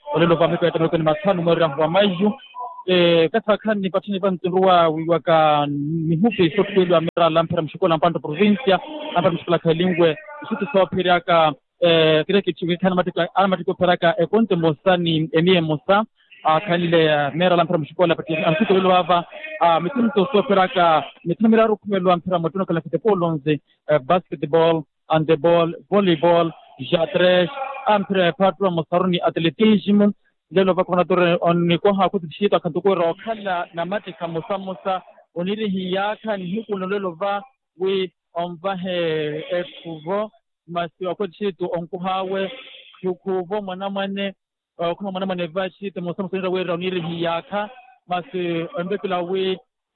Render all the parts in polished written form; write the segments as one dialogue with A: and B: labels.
A: olelo vameko ya tameko ni matano mweri wa maiju katika kani patini vanturua waka mihupi sotu kweli wa mera lampera mshikola mpando provincia lampera mshikola kalingwe mshutu sawa periaka kire kichukikana matiko peraka konte mosani emie mosa kanile mera lampera mshikola patini amshutu wilo wava mitunto sawa peraka mitunamiraru kumelo ampera matuno kala kitepolonze basketball, handball, volleyball, jatresh, ampere patro mosaruni atletism lelo vakonatore oniko hakutishita kantukoro khala namatika mosa oniri hiyaka ni hukuno lelo va we onvahe ekuvo masi wakotishito onkuhawe kukuvo mwanamane kuna mwanamane vachite mosa wera oniri hiyaka masi ombekula we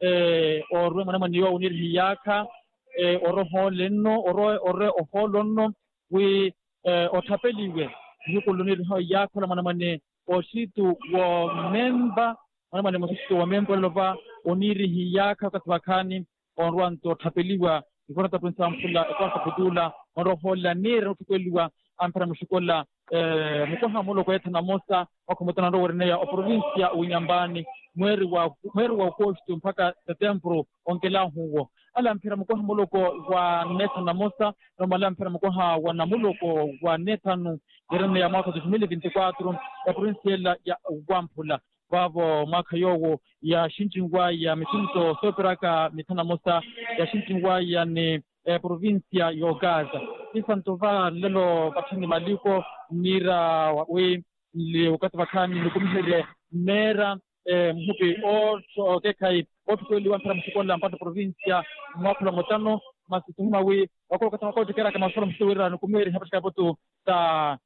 A: orwe mwanamane yo oniri hiyaka oroho leno ore oholono we otapeliwe hukuno oniri hiyaka na mwanamane oshitu wa memba mwana mositu wa memba lova oniri hiyaka katwakani onwanto tapeliwa ikona tapinsa mpula ikona tapudula onrohola nero tukweliwa ampara mshikola mkoha mulo kwa yetana mosa wakumutana ndo warineya o provincia unyambani mweri wa ukoshtu mpaka setembro onkela huo ala mpira mkoha mulo kwa netana mosa nomala mpira mkoha wana mulo kwa netanu ya mwaka 2024 ya provincia ya Wampula bavo mwaka yowo ya shinjingwa ya mitunto soperaka mitana mosa ya shinjingwa ya ni provincia ya Gaza isantova lelo patini maliko mira we le wakati wakani nikumhele mera mhupi o kekai otukoli wampira mshikola mpata provincia mwaka motano masituma we wako kata wako tekera kama sura mshwira nikumeri hapa kapoto ta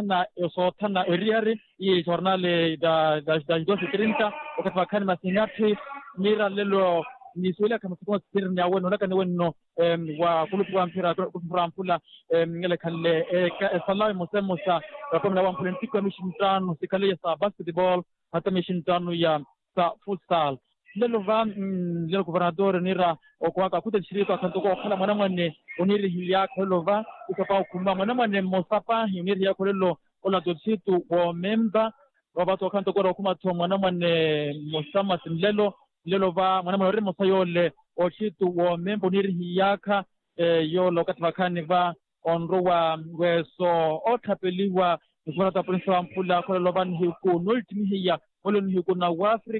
A: otana eriari i jornale da 230 wakati wakani masinyati mira lelo ni swala kama kwa sirni ya weno lakini weno wa kulupwa mpira kumpula ngele kale salai mosemosa kwa mna wa politiko mission tano sikale ya basketball hata mission tano ya futsal lelo va lelo governador nira okwaka kutashirika kantoko khala mwanamane oniri hilia kolova ikapa kuma mwanamane mosapa oniri ya kolelo ola dositu wa memba wabato kantoko kuma to mwanamane mosama simlelo lelo va mwanamane remo sayole oshitu wa memba oniri hiyaka yo lokati vakani va onrowa weso otapeliwa ngora prince wa mpula kolelo van hiku nultimi hiya kolelo hiku na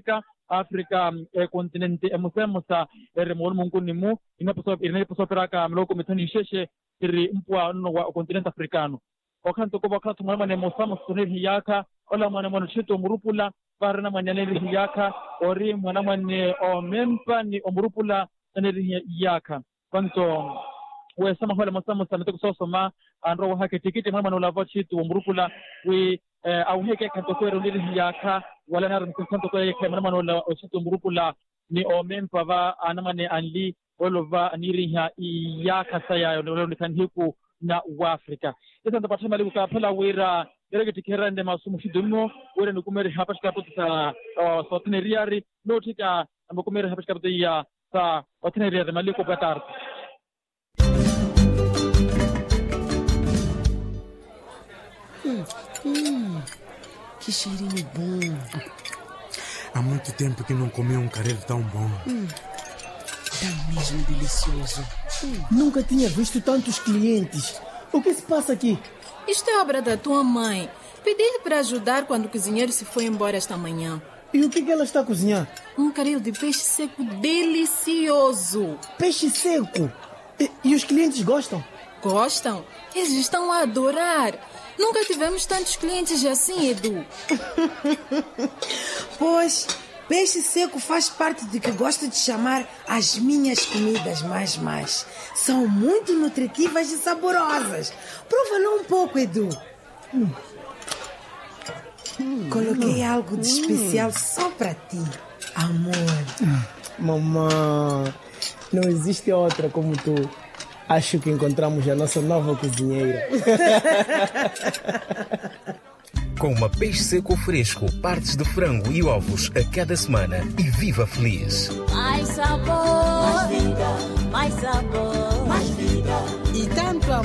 A: Afrika kontinente musemusa remol munguni mu inaposo peraka mloko mitani sheshe iri mpwa no wa kontinente afrikano wakanto ko wakati mwana mosamo suniri hiyaka ola mwana shito murupula barana manyaneri hiyaka ori mwana o mempa ni omurupula saneri hiyaka kwanto we sama hola mosamo santo sosoma andro hake tikiti mwana ulava shito omurupula we au heke kanto ko roniri hiyaka wala na mkunto ko yeke mwana wala shito omurupula ni o mempa va anamane anli olova niriha iyaka saya lolo kanhiku na Afrika esa ndapata mali ka phala wera erege tikerande masumu shidumo wera nukumeri hapa shikapo sa soteneriari notika ambukumeri hapa shikapo ya sa soteneriari mali ko patar.
B: Que cheirinho bom.
C: Há muito tempo que não comi um caril tão bom.
B: Tá mesmo delicioso.
D: Nunca tinha visto tantos clientes. O que se passa aqui?
E: Isto é obra da tua mãe. Pedi-lhe para ajudar quando o cozinheiro se foi embora esta manhã.
D: E o que ela está a cozinhar?
E: Um caril de peixe seco delicioso.
D: Peixe seco? E os clientes gostam?
E: Gostam? Eles estão a adorar. Nunca tivemos tantos clientes assim, Edu.
B: Pois, peixe seco faz parte do que gosto de chamar as minhas comidas mais. São muito nutritivas e saborosas. Prova lá um pouco, Edu. Coloquei algo de especial só para ti, amor.
D: Mamãe, não existe outra como tu. Acho que encontramos a nossa nova cozinheira.
F: Com uma peixe seco fresco, partes de frango e ovos a cada semana e viva feliz.
G: Mais sabor, mais vida, mais sabor.